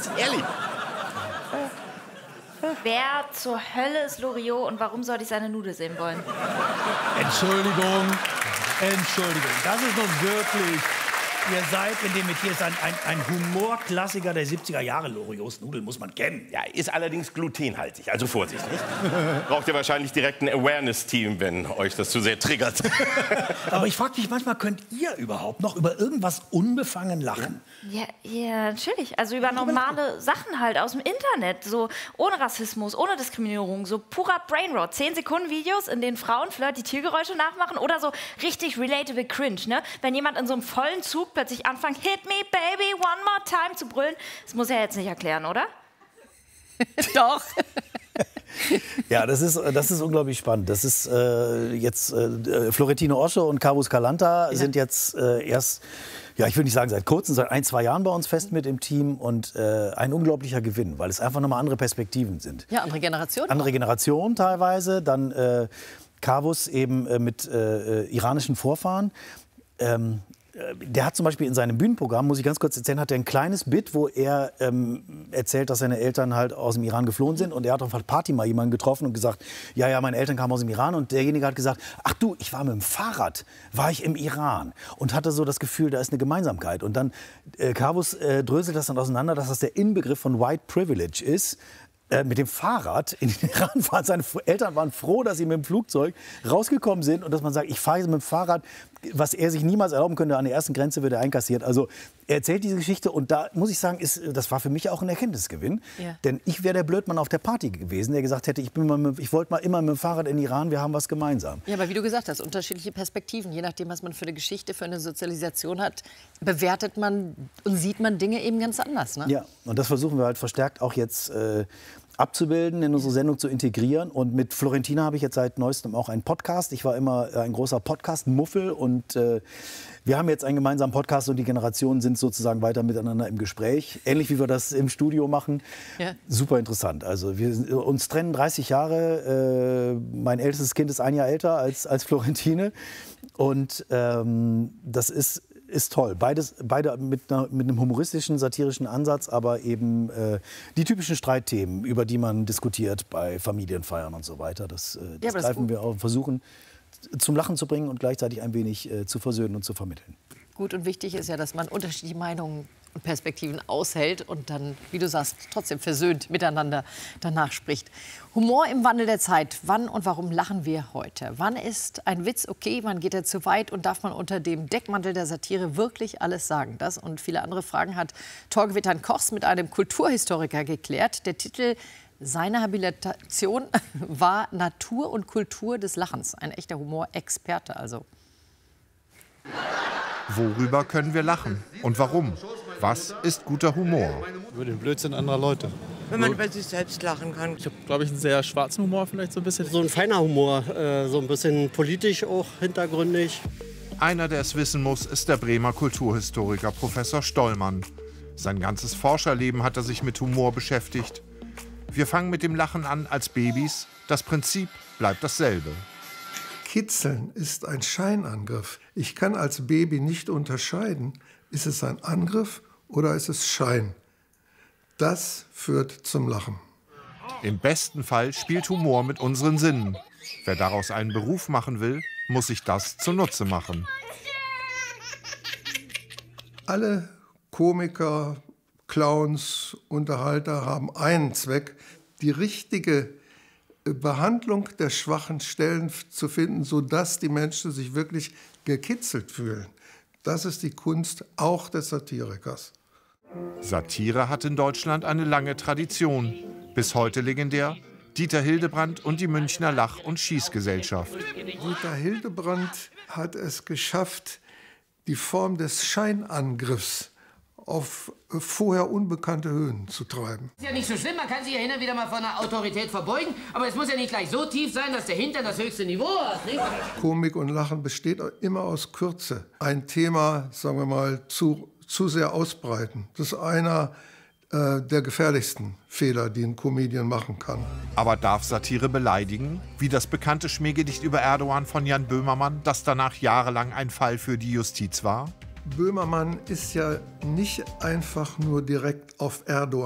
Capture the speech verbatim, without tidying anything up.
Ganz ehrlich. Wer zur Hölle ist Loriot und warum sollte ich seine Nudel sehen wollen? Entschuldigung, Entschuldigung. Das ist nun wirklich... Ihr seid in dem Metier ist ein, ein, ein Humorklassiker der siebziger Jahre. Loriots Nudeln muss man kennen. Ja, ist allerdings glutenhaltig, also Vorsicht, nicht? Braucht ihr wahrscheinlich direkt ein Awareness-Team, wenn euch das zu sehr triggert. Aber ich frage mich manchmal, könnt ihr überhaupt noch über irgendwas unbefangen lachen? Ja, ja, natürlich. Also über normale Sachen halt aus dem Internet. So ohne Rassismus, ohne Diskriminierung. So purer Brainrot. Zehn Sekunden Videos, in denen Frauen flirt die Tiergeräusche nachmachen. Oder so richtig relatable Cringe, ne? Wenn jemand in so einem vollen Zug plötzlich anfangen, hit me, baby, one more time zu brüllen. Das muss er jetzt nicht erklären, oder? Doch. Ja, das ist, das ist unglaublich spannend. Das ist äh, jetzt äh, Florentino Osho und Carvus Calanta ja. sind jetzt äh, erst, ja, ich will nicht sagen seit kurzem, seit ein, zwei Jahren bei uns fest mit im Team und äh, ein unglaublicher Gewinn, weil es einfach nochmal andere Perspektiven sind. Ja, andere Generationen. Andere Generationen teilweise, dann äh, Carvus eben äh, mit äh, iranischen Vorfahren. Ähm, Der hat zum Beispiel in seinem Bühnenprogramm, muss ich ganz kurz erzählen, hat er ein kleines Bit, wo er ähm, erzählt, dass seine Eltern halt aus dem Iran geflohen sind. Und er hat auf einer Party mal jemanden getroffen und gesagt, ja, ja, meine Eltern kamen aus dem Iran. Und derjenige hat gesagt, ach du, ich war mit dem Fahrrad, war ich im Iran. Und hatte so das Gefühl, da ist eine Gemeinsamkeit. Und dann, äh, Carvus äh, dröselt das dann auseinander, dass das der Inbegriff von White Privilege ist. Äh, mit dem Fahrrad in den Iran fahren. Seine Eltern waren froh, dass sie mit dem Flugzeug rausgekommen sind und dass man sagt, ich fahre jetzt mit dem Fahrrad, was er sich niemals erlauben könnte. An der ersten Grenze wird er einkassiert. Also er erzählt diese Geschichte und da muss ich sagen, ist, das war für mich auch ein Erkenntnisgewinn. Ja. Denn ich wäre der Blödmann auf der Party gewesen, der gesagt hätte, ich, bin mal mit, ich wollte mal immer mit dem Fahrrad in den Iran, wir haben was gemeinsam. Ja, aber wie du gesagt hast, unterschiedliche Perspektiven. Je nachdem, was man für eine Geschichte, für eine Sozialisation hat, bewertet man und sieht man Dinge eben ganz anders. Ne? Ja, und das versuchen wir halt verstärkt auch jetzt äh, abzubilden, in unsere Sendung zu integrieren. Und mit Florentina habe ich jetzt seit neuestem auch einen Podcast. Ich war immer ein großer Podcast-Muffel und äh, wir haben jetzt einen gemeinsamen Podcast und die Generationen sind sozusagen weiter miteinander im Gespräch. Ähnlich wie wir das im Studio machen. Ja. Super interessant. Also wir uns trennen dreißig Jahre. Äh, mein ältestes Kind ist ein Jahr älter als, als Florentine. Und ähm, das ist Ist toll. Beides, beide mit, einer, mit einem humoristischen, satirischen Ansatz, aber eben äh, die typischen Streitthemen, über die man diskutiert bei Familienfeiern und so weiter. Das, äh, das ja, greifen wir auch, versuchen zum Lachen zu bringen und gleichzeitig ein wenig äh, zu versöhnen und zu vermitteln. Gut und wichtig ist ja, dass man unterschiedliche Meinungen und Perspektiven aushält und dann, wie du sagst, trotzdem versöhnt miteinander danach spricht. Humor im Wandel der Zeit. Wann und warum lachen wir heute? Wann ist ein Witz okay, wann geht er zu weit und darf man unter dem Deckmantel der Satire wirklich alles sagen? Das und viele andere Fragen hat Torge Wittern-Kochs mit einem Kulturhistoriker geklärt. Der Titel seiner Habilitation war Natur und Kultur des Lachens. Ein echter Humorexperte also. Worüber können wir lachen und warum? Was ist guter Humor? Über den Blödsinn anderer Leute. Wenn man über sich selbst lachen kann. Ich habe, glaube ich, einen sehr schwarzen Humor vielleicht so ein bisschen. So ein feiner Humor, äh, so ein bisschen politisch auch hintergründig. Einer, der es wissen muss, ist der Bremer Kulturhistoriker Professor Stollmann. Sein ganzes Forscherleben hat er sich mit Humor beschäftigt. Wir fangen mit dem Lachen an als Babys. Das Prinzip bleibt dasselbe. Kitzeln ist ein Scheinangriff. Ich kann als Baby nicht unterscheiden, ist es ein Angriff oder ist es Schein. Das führt zum Lachen. Im besten Fall spielt Humor mit unseren Sinnen. Wer daraus einen Beruf machen will, muss sich das zunutze machen. Alle Komiker, Clowns, Unterhalter haben einen Zweck, die richtige Behandlung der schwachen Stellen zu finden, sodass die Menschen sich wirklich gekitzelt fühlen. Das ist die Kunst auch des Satirikers. Satire hat in Deutschland eine lange Tradition. Bis heute legendär Dieter Hildebrandt und die Münchner Lach- und Schießgesellschaft. Dieter Hildebrandt hat es geschafft, die Form des Scheinangriffs auf vorher unbekannte Höhen zu treiben. Ist ja nicht so schlimm, man kann sich ja hin und wieder mal vor einer Autorität verbeugen, aber es muss ja nicht gleich so tief sein, dass der Hintern das höchste Niveau hat, nicht? Komik und Lachen besteht immer aus Kürze. Ein Thema, sagen wir mal, zu, zu sehr ausbreiten. Das ist einer äh, der gefährlichsten Fehler, die ein Comedian machen kann. Aber darf Satire beleidigen? Wie das bekannte Schmähgedicht über Erdogan von Jan Böhmermann, das danach jahrelang ein Fall für die Justiz war? Böhmermann ist ja nicht einfach nur direkt auf Erdogan